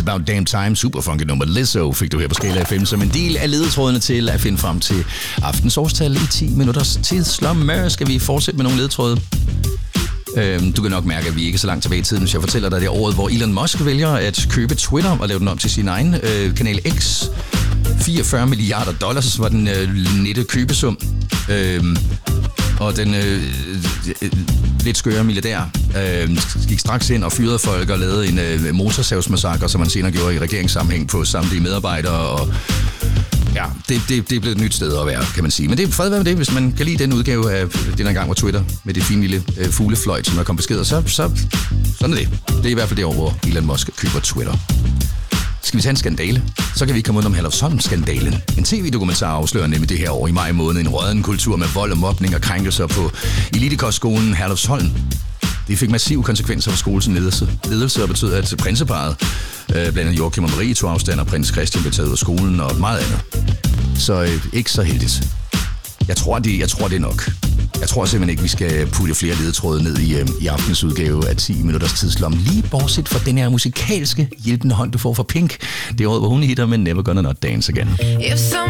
It's About Damn Time, super funky nummer Lizzo, fik du her på Skala FM som en del af ledetrådene til at finde frem til aftens årstal i 10 minutters tidslomme. Skal vi fortsætte med nogle ledetråde? Du kan nok mærke, at vi ikke er så langt tilbage i tiden, hvis jeg fortæller dig det året, hvor Elon Musk vælger at købe Twitter og lave den om til sin egen kanal X. $44 milliarder var den nette købesum. Og den lidt skøre milliardær gik straks ind og fyrede folk og lavede en motorsavsmassakre, som man senere gjorde i regeringssammenhæng på samtlige medarbejdere. Og ja, det er blevet et nyt sted at være, kan man sige. Men det er fred med det, hvis man kan lide den udgave af den her gang var Twitter med det fine lille fuglefløjt, som der kom beskeder. Så sådan er det. Det er i hvert fald det år, hvor Elon Musk køber Twitter. Skal vi tage en skandale? Så kan vi komme ud om Herlufsholm-skandalen. En tv-dokumentar afslører nemlig det her år i maj måned en rådden kultur med vold og mobning og krænkelser på Elitekostskolen Herlufsholm. Det fik massive konsekvenser for skolens ledelse og betød, at prinseparret, blandt andet Joachim og Marie, tog afstand, og prins Christian blev taget ud af skolen og meget andet. Så ikke så heldigt. Jeg tror, det er nok. Jeg tror simpelthen ikke, vi skal putte flere ledetråde ned i aftens udgave af 10 minutters tidslomme. Lige bortset fra den her musikalske hjælpende hånd, du får fra Pink. Det er året, hvor hun hitter med Never Gonna Not Dance Again.